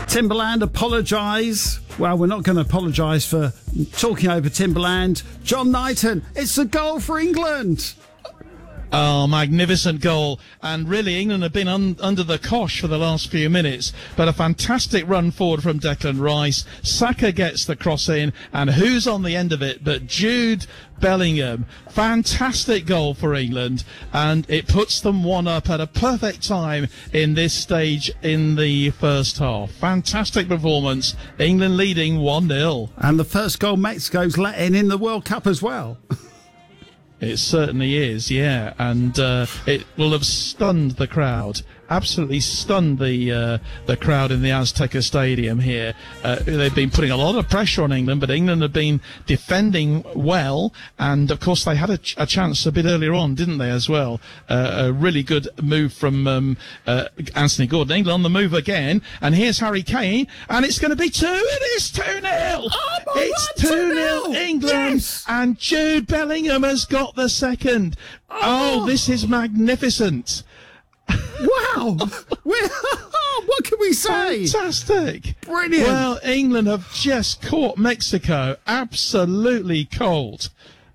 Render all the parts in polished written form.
Timberland apologise. Well, we're not going to apologise for talking over Timberland. John Knighton, it's a goal for England. Oh, magnificent goal. And really, England have been under the cosh for the last few minutes. But a fantastic run forward from Declan Rice. Saka gets the cross in. And who's on the end of it but Jude Bellingham? Fantastic goal for England. And it puts them 1-up at a perfect time in this stage in the first half. Fantastic performance. England leading 1-0. And the first goal Mexico's let in the World Cup as well. It certainly is, yeah, and it will have stunned the crowd. Absolutely stunned the crowd in the Azteca Stadium here. They've been putting a lot of pressure on England, but England have been defending well, and of course they had a chance a bit earlier on, didn't they, as well? A really good move from Anthony Gordon. England on the move again, and here's Harry Kane, and it's going to be 2. It is 2-0. Oh, it's 2-0 England, yes. And Jude Bellingham has got the second. Oh, this is magnificent. Wow! What can we say? Fantastic. Brilliant. Well, England have just caught Mexico absolutely cold.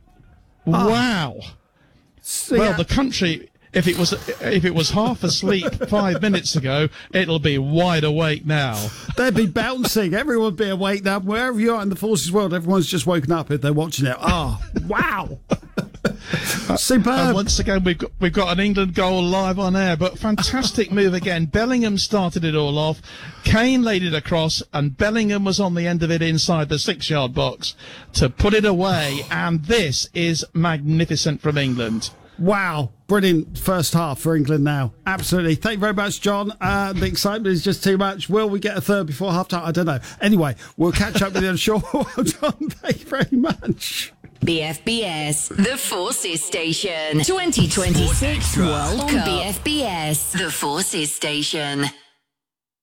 Wow. Well, the country, if it was half asleep 5 minutes ago, it'll be wide awake now. They'd be bouncing. Everyone would be awake now. Wherever you are in the forces world, everyone's just woken up if they're watching it. Oh, wow. Superb. And once again, we've got an England goal live on air, but fantastic move again. Bellingham started it all off. Kane laid it across, and Bellingham was on the end of it inside the 6-yard box to put it away. And this is magnificent from England. Wow. Brilliant first half for England now. Absolutely. Thank you very much, John. The excitement is just too much. Will we get a third before half time? I don't know. Anyway, we'll catch up with you, I'm sure. Well done. Thank you very much. BFBS, the Forces Station. 2026 World Cup on BFBS, the Forces Station.